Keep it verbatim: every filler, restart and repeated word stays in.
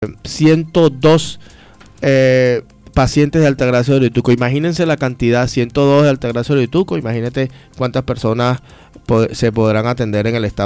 ciento dos eh, pacientes de Altagracia de Orituco. Imagínense la cantidad, ciento dos de Altagracia de Orituco. Imagínate cuántas personas pod- se podrán atender en el estado